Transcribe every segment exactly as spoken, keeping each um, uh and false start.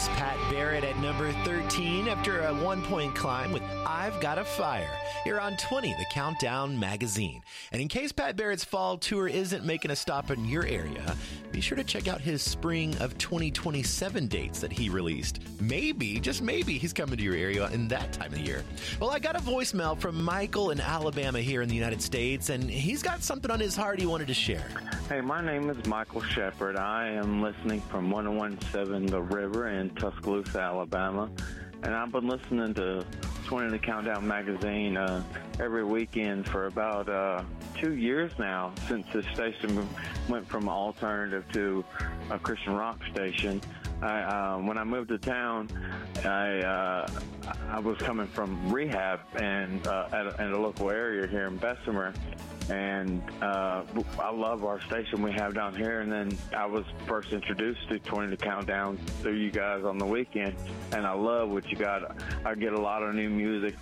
Miss Pat Barrett at number thirteen after a one-point climb with I've Got a Fire here on twenty, the Countdown magazine. And in case Pat Barrett's fall tour isn't making a stop in your area, be sure to check out his spring of twenty twenty-seven dates that he released. Maybe, just maybe, he's coming to your area in that time of the year. Well, I got a voicemail from Michael in Alabama here in the United States, and he's got something on his heart he wanted to share. Hey, my name is Michael Shepard. I am listening from one oh one point seven The River in Tuscaloosa, Alabama. And I've been listening to twenty the Countdown magazine uh, every weekend for about uh, two years now, since the station went from alternative to a Christian rock station. I, uh, when I moved to town, I uh, I was coming from rehab and uh, at, a, at a local area here in Bessemer. And uh, I love our station we have down here. And then I was first introduced to twenty the Countdown through you guys on the weekend. And I love what you got. I get a lot of new music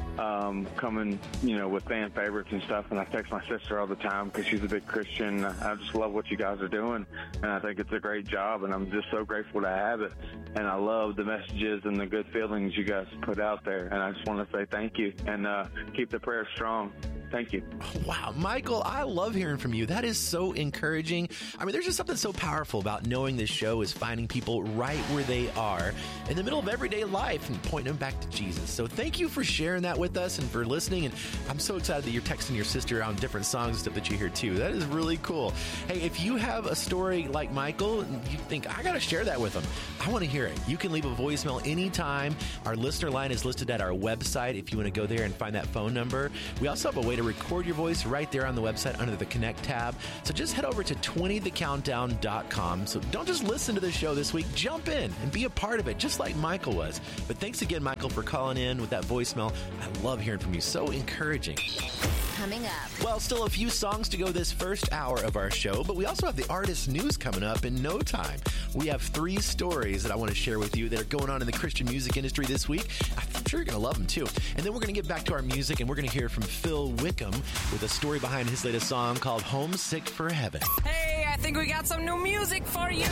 um, coming, you know, with fan favorites and stuff. And I text my sister all the time because she's a big Christian. I just love what you guys are doing. And I think it's a great job. And I'm just so grateful to have it. And I love the messages and the good feelings you guys put out there. And I just want to say thank you and uh, keep the prayer strong. Thank you. Wow, Michael, I love hearing from you. That is so encouraging. I mean, there's just something so powerful about knowing this show is finding people right where they are in the middle of everyday life and pointing them back to Jesus. So thank you for sharing that with us and for listening. And I'm so excited that you're texting your sister on different songs and stuff that you hear too. That is really cool. Hey, if you have a story like Michael and you think, I got to share that with them, I want to hear it. You can leave a voicemail anytime. Our listener line is listed at our website if you want to go there and find that phone number. We also have a way to record your voice right there on the website under the Connect tab. So just head over to twenty the countdown dot com. So don't just listen to the show this week. Jump in and be a part of it, just like Michael was. But thanks again, Michael, for calling in with that voicemail. I love hearing from you. So encouraging. Coming up. Well, still a few songs to go this first hour of our show, but we also have the artist news coming up in no time. We have three stories that I want to share with you that are going on in the Christian music industry this week. I'm sure you're going to love them too. And then we're going to get back to our music, and we're going to hear from Phil Wickham with a story behind his latest song called Homesick for Heaven. Hey, I think we got some new music for you.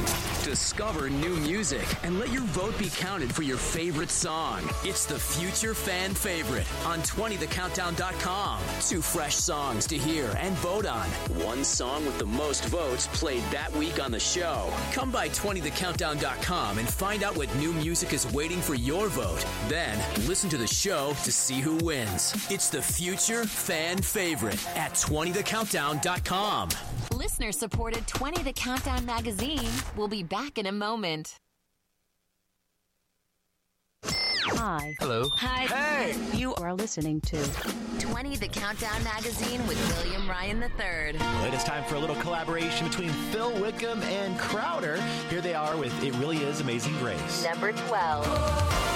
Discover new music and let your vote be counted for your favorite song. It's the Future Fan Favorite on twenty the countdown dot com. Two fresh songs to hear and vote on. One song with the most votes played that week on the show. Come by twenty the countdown dot com and find out what new music is waiting for your vote. Then listen to the show to see who wins. It's the Future Fan Favorite at twenty the countdown dot com. Listener-supported twenty the Countdown magazine will be back in a moment. Hi. Hello. Hi. Hey. You are listening to twenty the Countdown magazine with William Ryan the third. Well, it is time for a little collaboration between Phil Wickham and Crowder. Here they are with It Really Is Amazing Grace. Number twelve.